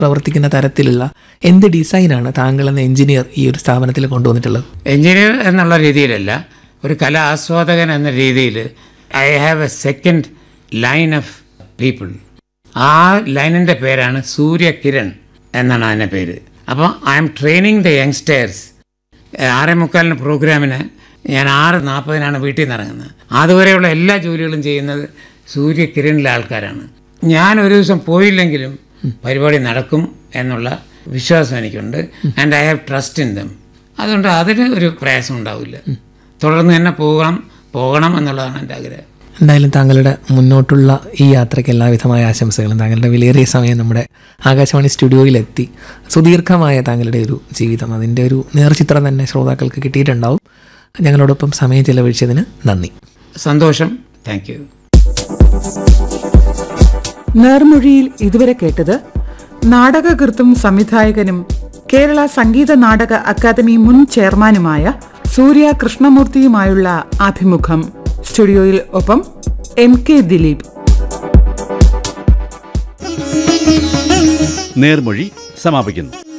പ്രവർത്തിക്കുന്ന തരത്തിലുള്ള എന്ത് ഡിസൈനാണ് താങ്കൾ എന്ന എഞ്ചിനീയർ ഈ ഒരു സ്ഥാപനത്തിൽ കൊണ്ടുവന്നിട്ടുള്ളത്? എഞ്ചിനീയർ എന്നുള്ള രീതിയിലല്ല, ഒരു കലാ ആസ്വാദകൻ എന്ന രീതിയിൽ I have A second line of people. ആ ലൈനിൻ്റെ പേരാണ് സൂര്യകിരൺ എന്നാണ് അതിൻ്റെ പേര്. അപ്പോൾ I M training the youngsters. 6:45 പ്രോഗ്രാമിന് ഞാൻ 6:40 വീട്ടിൽ നിന്ന് ഇറങ്ങുന്നത്. അതുവരെയുള്ള എല്ലാ ജോലികളും ചെയ്യുന്നത് സൂര്യകിരണിലെ ആൾക്കാരാണ്. ഞാൻ ഒരു ദിവസം പോയില്ലെങ്കിലും പരിപാടി നടക്കും എന്നുള്ള വിശ്വാസം എനിക്കുണ്ട്. And I have trust in them. അതുകൊണ്ട് അതിന് ഒരു പ്രയാസം ഉണ്ടാവില്ല. തുടർന്ന് തന്നെ പോകണം എന്നുള്ളതാണ് എൻ്റെ ആഗ്രഹം. എന്തായാലും താങ്കളുടെ മുന്നോട്ടുള്ള ഈ യാത്രയ്ക്ക് എല്ലാവിധമായ ആശംസകളും. താങ്കളുടെ വിലയേറിയ സമയം നമ്മുടെ ആകാശവാണി സ്റ്റുഡിയോയിലെത്തി സുദീർഘമായ താങ്കളുടെ ഒരു ജീവിതം, അതിൻ്റെ ഒരു നേർചിത്രം തന്നെ ശ്രോതാക്കൾക്ക് കിട്ടിയിട്ടുണ്ടാവും. ഞങ്ങളോടൊപ്പം സമയം ചെലവഴിച്ചതിന് നന്ദി. സന്തോഷം. Thank you. നേർമൊഴിയിൽ ഇതുവരെ കേട്ടത് നാടകകൃത്തും സംവിധായകനും കേരള സംഗീത നാടക അക്കാദമി മുൻ ചെയർമാനുമായ സൂര്യ കൃഷ്ണമൂർത്തിയുമായുള്ള അഭിമുഖം. സ്റ്റുഡിയോയിൽ ഒപ്പം MK ദിലീപ്. നേർമൊഴി സമാപിക്കുന്നു.